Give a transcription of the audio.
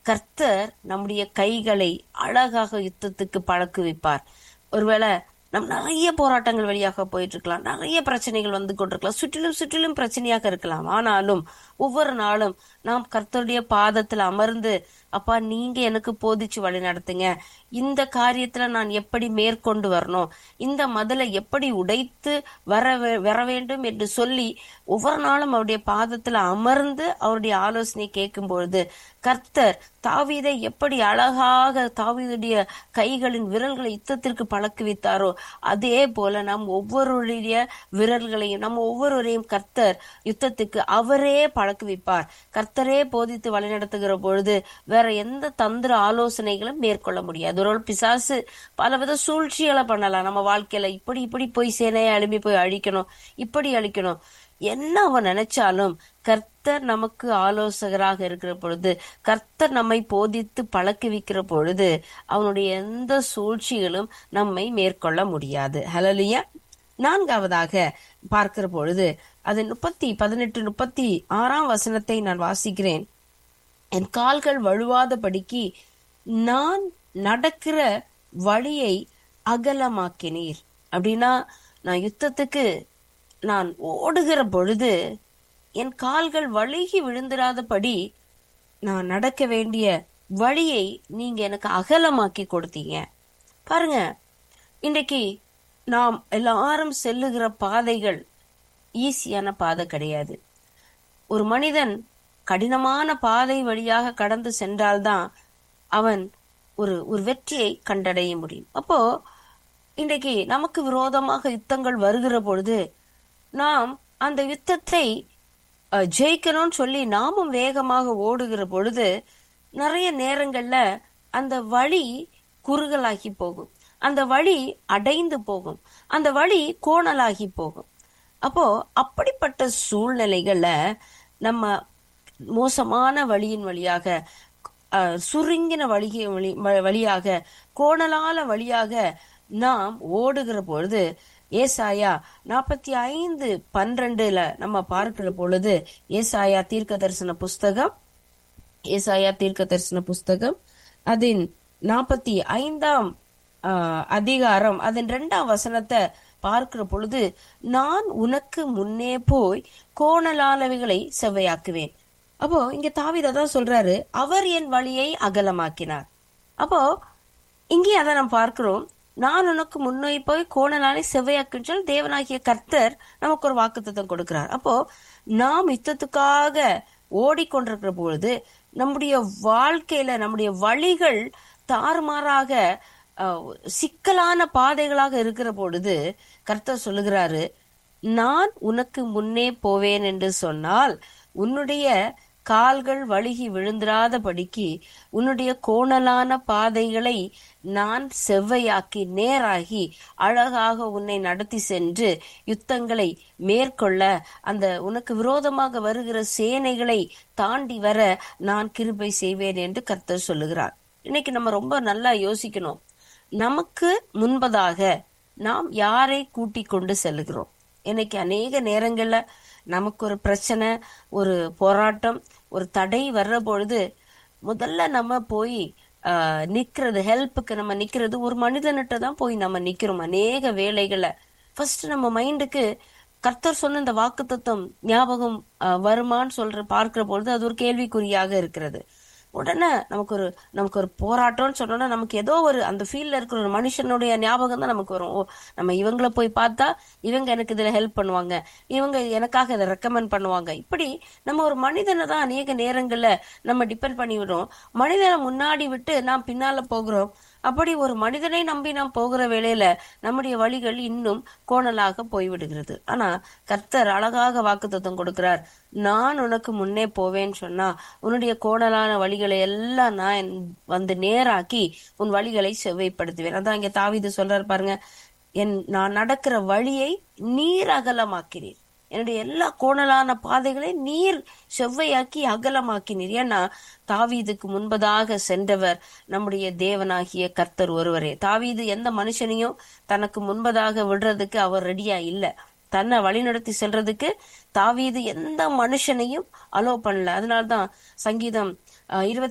கர்த்தர் நம்முடைய கைகளை அழகாக யுத்தத்துக்கு பழக்குவிப்பார். ஒருவேளை நம்ம நிறைய போராட்டங்கள் வழியாக போயிட்டு இருக்கலாம், நிறைய பிரச்சனைகள் வந்து கொண்டிருக்கலாம், சுற்றிலும் சுற்றிலும் பிரச்சனையாக இருக்கலாம். ஆனாலும் ஒவ்வொரு நாளும் நாம் கர்த்தருடைய பாதத்துல அமர்ந்து, அப்பா நீங்க எனக்கு போதிச்சு வழி நடத்துங்க, இந்த காரியத்துல நான் எப்படி மேற்கொண்டு வரணும், இந்த மதிலை எப்படி உடைத்து வர வேண்டும் என்று சொல்லி ஒவ்வொரு நாளும் அவருடைய பாதத்துல அமர்ந்து அவருடைய ஆலோசனை கேட்கும் பொழுது கர்த்தர் தாவீதை எப்படி அழகாக தாவீதுடைய கைகளின் விரல்களை யுத்தத்திற்கு பழக்குவித்தாரோ அதே போல நம் ஒவ்வொருடைய விரல்களையும் நம்ம ஒவ்வொருவரையும் கர்த்தர் யுத்தத்துக்கு அவரே பழக்குவிப்பார். கர்த்தரே போதித்து வழிநடத்துகிற பொழுது வேற எந்த தந்திர ஆலோசனைகளும் மேற்கொள்ள முடியாது. ஒரு பிசாசு பலவித சூழ்ச்சிகளை பண்ணலாம் நம்ம வாழ்க்கையில. இப்படி போய் சேனையை எழுப்பி போய் அழிக்கணும், இப்படி அழிக்கணும், என்ன அவன் நினைச்சாலும் கர்த்தர் நமக்கு ஆலோசகராக இருக்கிற பொழுது, கர்த்தர் நம்மை போதித்து பழக்குவிக்கிற பொழுது அவனுடைய எந்த சூழ்ச்சிகளும் நம்மை மேற்கொள்ள முடியாது. ஹல்லேலூயா. நான்காவதாக பார்க்கிற பொழுது அது 18-36 வசனத்தை நான் வாசிக்கிறேன். என் கால்கள் வழுவாதபடிக்கு நான் நடக்கிற வழியை அகலமாக்கினீர். அப்படின்னா நான் யுத்தத்துக்கு நான் ஓடுகிற பொழுது என் கால்கள் வழுகி விழுந்திராதபடி நான் நடக்க வேண்டிய வழியை நீங்க எனக்கு அகலமாக்கி கொடுத்தீங்க. பாருங்க, இன்றைக்கு நாம் எல்லாரும் செல்லுகிற பாதைகள் ஈஸியான பாதை கிடையாது. ஒரு மனிதன் கடினமான பாதை வழியாக கடந்து சென்றால்தான் அவன் ஒரு வெற்றியை கண்டடைய முடியும். அப்போ இன்றைக்கு நமக்கு விரோதமாக யுத்தங்கள் வருகிற பொழுது நாம் அந்த யுத்தத்தை ஜெயிக்கணும்னு சொல்லி நாமும் வேகமாக ஓடுகிற பொழுது நிறைய நேரங்கள்ல அந்த வழி குறுகலாகி போகும், அந்த வழி அடைந்து போகும், அந்த வழி கோணலாகி போகும். அப்போ அப்படிப்பட்ட சூழ்நிலைகள்ல நம்ம மோசமான வழியின் வழியாக, சுருங்கின வழியாக, கோணலால வழியாக நாம் ஓடுகிற பொழுது ஏசாயா 45:12 நம்ம பார்க்கிற பொழுது ஏசாயா தீர்க்க தரிசன புஸ்தகம் அதன் 45 அதிகாரம் அதன் 2 வசனத்தை பார்க்கிற பொழுது, நான் உனக்கு முன்னே போய் கோணலானவைகளை செவ்வையாக்குவேன். அப்போ இங்க தாவீது அதான் சொல்றாரு, அவர் என் வழியை அகலமாக்கினார். அப்போ இங்கே அதை நாம் பார்க்கிறோம், நான் உனக்கு முன்னே போய் கோணலானை செவ்வையாக்குன்னு தேவனாகிய கர்த்தர் நமக்கு ஒரு வாக்குத்தத்தம் கொடுக்கிறார். அப்போ நாம் யுத்தத்துக்காக ஓடிக்கொண்டிருக்கிற பொழுது நம்முடைய வாழ்க்கையில நம்முடைய வழிகள் தாறுமாறாக சிக்கலான பாதைகளாக இருக்கிற பொழுது கர்த்தர் சொல்லுகிறாரு, நான் உனக்கு முன்னே போவேன் என்று சொன்னால் உன்னுடைய கால்கள் வழுகி விழுந்திராதபடிக்கு உன்னுடைய கோணலான பாதைகளை நான் செவ்வையாக்கி நேராகி அழகாக உன்னை நடத்தி சென்று யுத்தங்களை மேற்கொள்ள, அந்த உனக்கு விரோதமாக வருகிற சேனைகளை தாண்டி வர நான் கிருபை செய்வேன் என்று கர்த்தர் சொல்லுகிறார். இன்னைக்கு நம்ம ரொம்ப நல்லா யோசிக்கணும், நமக்கு முன்பதாக நாம் யாரை கூட்டிக் கொண்டு செல்லுகிறோம். இன்னைக்கு அநேக நேரங்கள்ல நமக்கு ஒரு பிரச்சனை, ஒரு போராட்டம், ஒரு தடை வர்ற பொழுது முதல்ல நம்ம போய் நிக்கிறது, ஹெல்ப்புக்கு நம்ம நிக்கிறது ஒரு மனிதனிட்ட தான் போய் நம்ம நிக்கிறோம். அநேக வேலைகளை ஃபர்ஸ்ட் நம்ம மைண்டுக்கு கர்த்தர் சொன்ன இந்த வாக்குத்தத்தம் ஞாபகம் வருமான்னு பார்க்கிற பொழுது அது ஒரு கேள்விக்குறியாக இருக்கிறது. உடனே நமக்கு ஒரு போராட்டம்னு சொன்னோம்னா நமக்கு ஏதோ ஒரு அந்த ஃபீல்ட்ல இருக்கிற ஒரு மனுஷனுடைய ஞாபகம் தான் நமக்கு வரும். நம்ம இவங்கள போய் பார்த்தா இவங்க எனக்கு இதுல ஹெல்ப் பண்ணுவாங்க, இவங்க எனக்காக இதை ரெக்கமெண்ட் பண்ணுவாங்க. இப்படி நம்ம ஒரு மனிதனை தான் அநேக நேரங்கள்ல நம்ம டிபெண்ட் பண்ணி விடுறோம். மனிதனை முன்னாடி விட்டு நாம் பின்னால போகிறோம். அப்படி ஒரு மனிதனை நம்பி நாம் போகிற வேளையில நம்முடைய வழிகள் இன்னும் கோணலாக போய்விடுகிறது. ஆனா கர்த்தர் அழகாக வாக்குத்தத்தம் கொடுக்கிறார், நான் உனக்கு முன்னே போவேன்னு சொன்னா உன்னுடைய கோணலான வழிகளை எல்லாம் நான் வந்து நேராக்கி உன் வழிகளை செவ்வைப்படுத்துவேன். அதான் இங்க தாவீது சொல்றாரு பாருங்க, நான் நடக்கிற வழியை நீர் அகலமாக்கிறீர், என்னுடைய எல்லா கோணலான பாதைகளை நீர் செவ்வையாக்கி அகலமாக்கினீர். ஏன்னா தாவீதுக்கு முன்பதாக சென்றவர் நம்முடைய தேவனாகிய கர்த்தர் ஒருவரே. தாவீது எந்த மனுஷனையும் தனக்கு முன்பதாக விடுறதுக்கு அவர் ரெடியா இல்ல. தன்னை வழிநடத்தி செல்றதுக்கு தாவீது எந்த மனுஷனையும் அலோ பண்ணல. அதனால்தான் சங்கீதம்